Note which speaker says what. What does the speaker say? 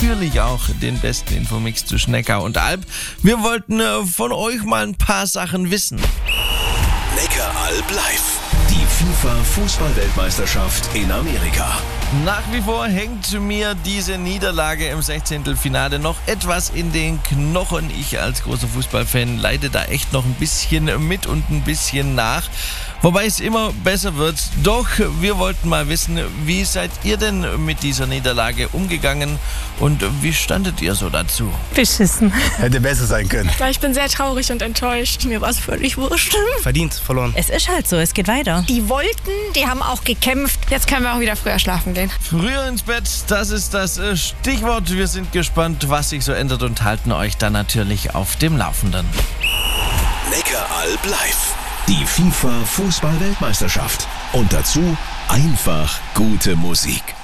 Speaker 1: natürlich auch den besten Infomix zwischen Neckar und Alb. Wir wollten von euch mal ein paar Sachen wissen.
Speaker 2: Neckaralb live. Die FIFA-Fußball-Weltmeisterschaft in Amerika.
Speaker 1: Nach wie vor hängt mir diese Niederlage im 16. Finale noch etwas in den Knochen. Ich als großer Fußballfan leide da echt noch ein bisschen mit und ein bisschen nach. Wobei es immer besser wird. Doch wir wollten mal wissen, wie seid ihr denn mit dieser Niederlage umgegangen und wie standet ihr so dazu?
Speaker 3: Beschissen.
Speaker 4: Hätte besser sein können.
Speaker 5: Ja, ich bin sehr traurig und enttäuscht. Mir war es völlig wurscht.
Speaker 4: Verdient, verloren.
Speaker 3: Es ist halt so, es geht weiter.
Speaker 5: Die wollten, die haben auch gekämpft. Jetzt können wir auch wieder früher schlafen gehen.
Speaker 1: Früher ins Bett, das ist das Stichwort. Wir sind gespannt, was sich so ändert und halten euch dann natürlich auf dem Laufenden.
Speaker 2: Neckaralb live. Die FIFA-Fußball-Weltmeisterschaft. Und dazu einfach gute Musik.